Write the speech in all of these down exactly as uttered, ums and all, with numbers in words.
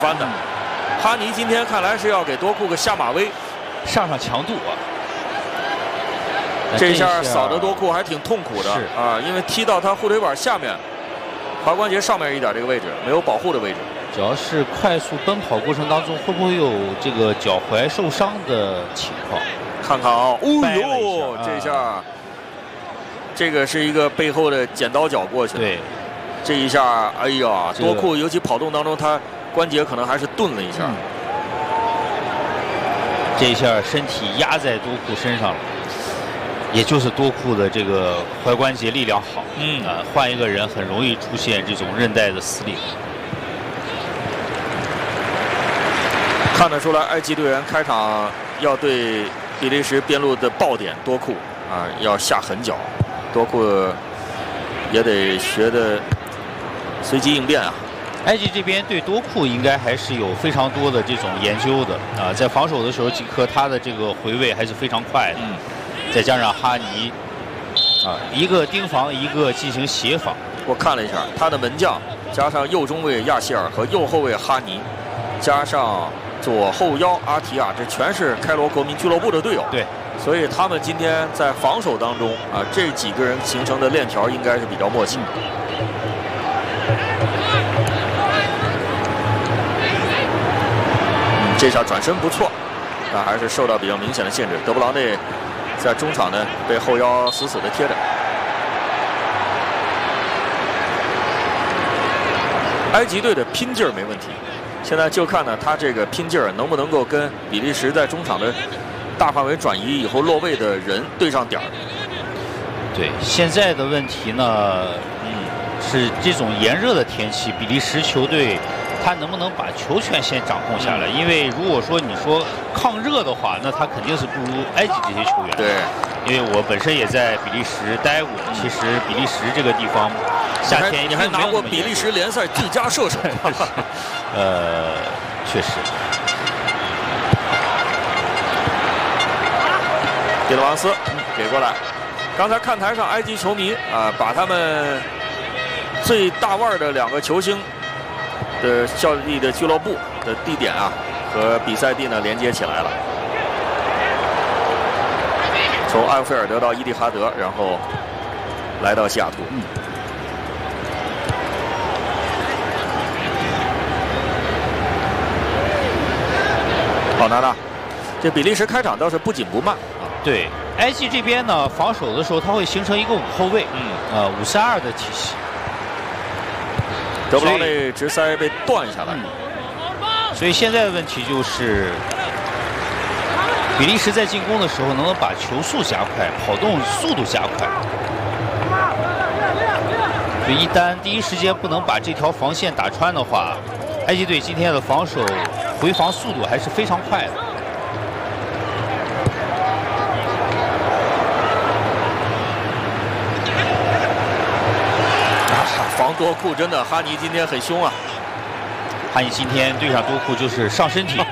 翻的。哈尼今天看来是要给多库个下马威， 上上强度啊。 这下扫的多库还挺痛苦的啊，因为踢到他护腿板下面，踝关节上面一点这个位置没有保护的位置。 主要是快速奔跑过程当中会不会有这个脚踝受伤的情况？ 看看啊，哦呦，这下，这个是一个背后的剪刀脚过去的。 对， 这一下，哎呀，多库尤其跑动当中，他关节可能还是顿了一下。 嗯、这一下身体压在多库身上了，也就是多库的这个踝关节力量好。嗯啊，换一个人很容易出现这种韧带的撕裂。 看得出来，埃及队员开场要对比利时边路的爆点多库啊要下狠脚，多库也得学的随机应变啊。 埃及这边对多库应该还是有非常多的这种研究的啊，在防守的时候，吉科他的这个回位还是非常快的，嗯、再加上哈尼啊，一个盯防，一个进行协防。 我看了一下，他的门将加上右中卫亚希尔和右后卫哈尼，加上左后腰阿提亚，这全是开罗国民俱乐部的队友。 对， 所以他们今天在防守当中啊，这几个人形成的链条应该是比较默契。嗯，这下转身不错，但还是受到比较明显的限制。德布劳内在中场呢被后腰死死的贴着。埃及队的拼劲儿没问题。现在就看呢，他这个拼劲儿能不能够跟比利时在中场的大范围转移以后落位的人对上点儿。 对，现在的问题呢，嗯，是这种炎热的天气，比利时球队他能不能把球权先掌控下来？因为如果说你说抗热的话，那他肯定是不如埃及这些球员。 对， 因为我本身也在比利时待过，其实比利时这个地方。夏天你还拿过比利时联赛最佳射手， 呃，确实。 蒂勒芒斯给过来，刚才看台上埃及球迷啊，把他们最大腕的两个球星的效力的俱乐部的地点啊和比赛地呢连接起来了，从安菲尔德到伊蒂哈德，然后来到西雅图。嗯。好拿的，这比利时开场倒是不紧不慢啊。 对，埃及这边呢，防守的时候它会形成一个五后卫，嗯，呃，五三二的体系。 德布劳内直塞被断下来， 嗯，所以现在的问题就是，比利时在进攻的时候能不能把球速加快，跑动速度加快？所以一旦第一时间不能把这条防线打穿的话，埃及队今天的防守回防速度还是非常快的。 啊，防多库真的，哈尼今天很凶啊！ 哈尼今天对上多库就是上身体。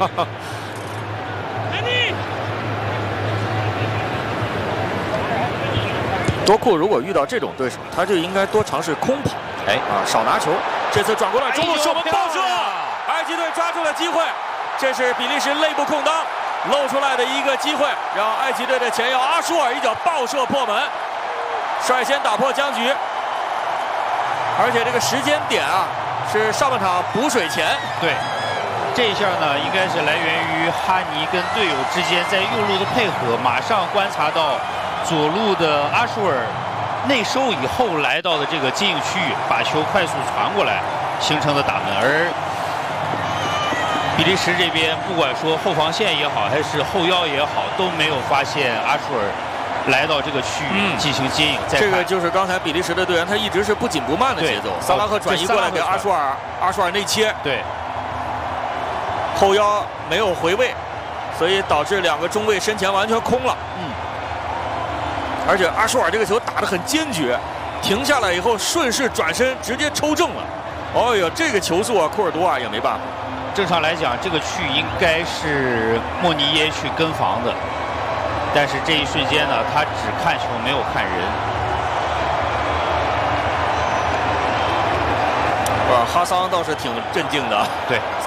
多库如果遇到这种对手，他就应该多尝试空跑，哎啊，少拿球。这次转过来中路射门爆射，埃及队抓住了机会，这是比利时内部空当露出来的一个机会，让埃及队的前腰阿舒尔一脚爆射破门，率先打破僵局。而且这个时间点啊，是上半场补水前。 对，这一下呢，应该是来源于哈尼跟队友之间在右路的配合，马上观察到左路的阿舒尔内收以后来到的这个接应区域，把球快速传过来形成的打门。而比利时这边不管说后防线也好，还是后腰也好，都没有发现阿舒尔来到这个区域进行接应。嗯、 这个就是刚才比利时的队员，他一直是不紧不慢的节奏。萨拉赫转移过来给阿舒尔，阿舒尔内切， 对， 后腰没有回位，所以导致两个中卫身前完全空了。嗯。而且阿舒尔这个球打得很坚决，停下来以后顺势转身直接抽正了。哦呦，这个球速啊，库尔多瓦也没办法。 正常来讲，这个区域应该是莫尼耶去跟防的，但是这一瞬间呢，他只看球没有看人。 哇，哈桑倒是挺镇静的。 对。